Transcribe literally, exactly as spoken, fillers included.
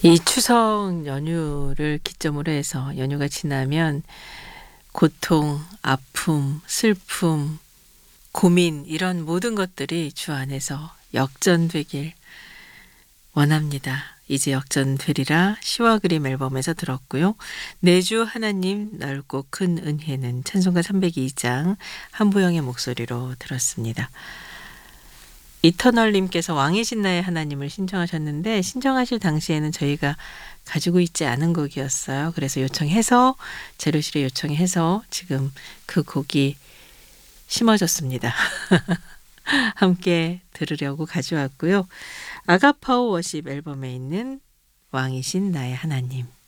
이 추석 연휴를 기점으로 해서 연휴가 지나면 고통, 아픔, 슬픔, 고민 이런 모든 것들이 주 안에서 역전되길 원합니다. 이제 역전되리라 시와 그림 앨범에서 들었고요. 내주 하나님 넓고 큰 은혜는 찬송가 삼백이 장 한부영의 목소리로 들었습니다. 이터널님께서 왕이신 나의 하나님을 신청하셨는데 신청하실 당시에는 저희가 가지고 있지 않은 곡이었어요. 그래서 요청해서 재료실에 요청해서 지금 그 곡이 심어졌습니다. 함께 들으려고 가져왔고요. 아가파오 워십 앨범에 있는 왕이신 나의 하나님.